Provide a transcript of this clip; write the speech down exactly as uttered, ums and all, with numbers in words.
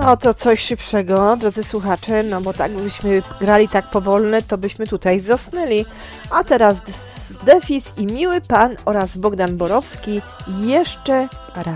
No to coś szybszego, drodzy słuchacze, no bo tak byśmy grali tak powolne, to byśmy tutaj zasnęli. A teraz Defis i Miły Pan oraz Bogdan Borowski jeszcze raz.